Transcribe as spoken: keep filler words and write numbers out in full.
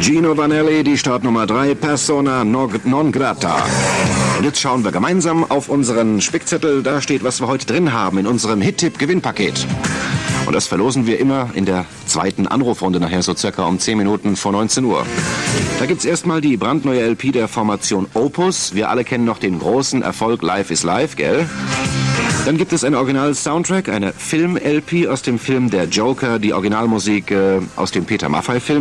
Gino Vanelli, die Startnummer drei, Persona non grata. Und jetzt schauen wir gemeinsam auf unseren Spickzettel. Da steht, was wir heute drin haben in unserem Hit-Tipp-Gewinnpaket. Und das verlosen wir immer in der zweiten Anrufrunde, nachher so circa um zehn Minuten vor neunzehn Uhr. Da gibt's erstmal die brandneue L P der Formation Opus. Wir alle kennen noch den großen Erfolg Life is Life, gell? Dann gibt es einen Original-Soundtrack, eine Film-L P aus dem Film Der Joker, die Originalmusik äh, aus dem Peter Maffay-Film.